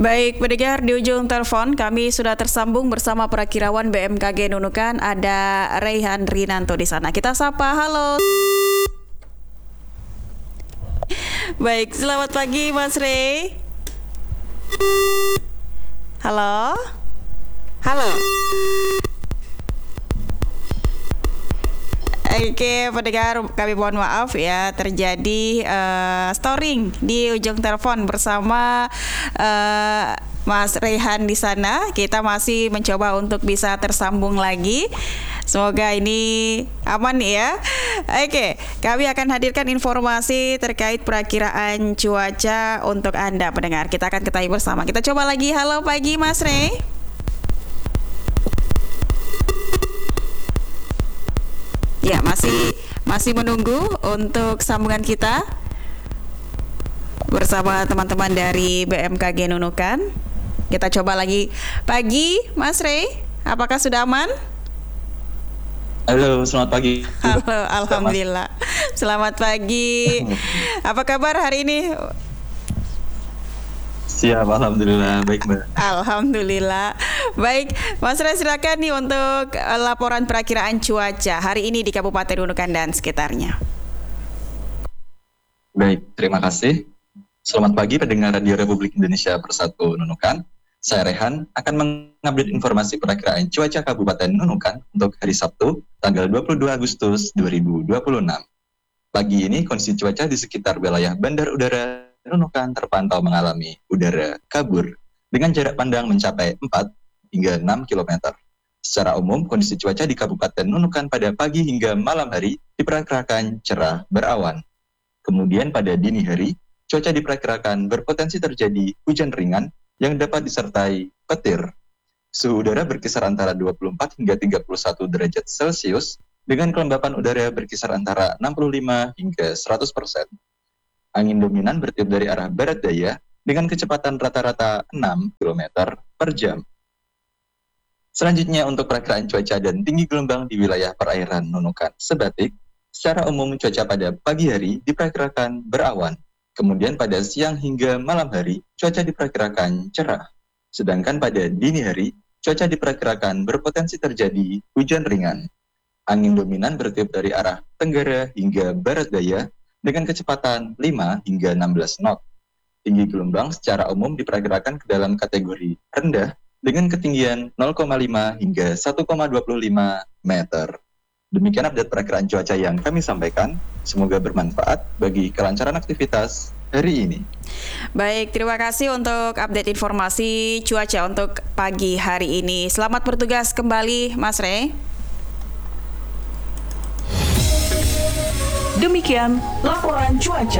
Baik, pendengar di ujung telepon kami sudah tersambung bersama Perakirawan BMKG Nunukan, ada Raihan Rinanto di sana. Kita sapa, halo. Baik, selamat pagi Mas Rey. Halo. Halo. Oke, pendengar, kami mohon maaf ya, terjadi storing di ujung telepon bersama Mas Raihan di sana. Kita masih mencoba untuk bisa tersambung lagi. Semoga ini aman ya. Oke, kami akan hadirkan informasi terkait perakiraan cuaca untuk Anda pendengar. Kita akan ketahui bersama. Kita coba lagi. Halo pagi Mas Ray. Ya, masih menunggu untuk sambungan kita bersama teman-teman dari BMKG Nunukan. Kita coba lagi. Pagi, Mas Ray. Apakah sudah aman? Halo, selamat pagi. Halo, alhamdulillah. Selamat pagi. Apa kabar hari ini? Siap, alhamdulillah. Baik, Mbak. Alhamdulillah. Baik, Mas Ray, silakan nih untuk laporan perakiraan cuaca hari ini di Kabupaten Nunukan dan sekitarnya. Baik, terima kasih. Selamat pagi pendengar Radio Republik Indonesia Persatu Nunukan. Saya Rehan akan mengupdate informasi perakiraan cuaca Kabupaten Nunukan untuk hari Sabtu, tanggal 22 Agustus 2026. Pagi ini kondisi cuaca di sekitar wilayah Bandar Udara Nunukan terpantau mengalami udara kabur dengan jarak pandang mencapai 4 hingga 6 km. Secara umum, kondisi cuaca di Kabupaten Nunukan pada pagi hingga malam hari diperkirakan cerah berawan. Kemudian pada dini hari, cuaca diperkirakan berpotensi terjadi hujan ringan yang dapat disertai petir. Suhu udara berkisar antara 24 hingga 31 derajat Celcius dengan kelembapan udara berkisar antara 65 hingga 100%. Angin dominan bertiup dari arah barat daya dengan kecepatan rata-rata 6 km per jam. Selanjutnya untuk perakiraan cuaca dan tinggi gelombang di wilayah perairan Nunukan Sebatik, secara umum cuaca pada pagi hari diperkirakan berawan. Kemudian pada siang hingga malam hari, cuaca diperkirakan cerah. Sedangkan pada dini hari, cuaca diperkirakan berpotensi terjadi hujan ringan. Angin dominan bertiup dari arah tenggara hingga barat daya dengan kecepatan 5 hingga 16 knot. Tinggi gelombang secara umum diperkirakan ke dalam kategori rendah dengan ketinggian 0,5 hingga 1,25 meter. Demikian update perakiraan cuaca yang kami sampaikan. Semoga bermanfaat bagi kelancaran aktivitas hari ini. Baik, terima kasih untuk update informasi cuaca untuk pagi hari ini. Selamat bertugas kembali, Mas Ray. Demikian laporan cuaca.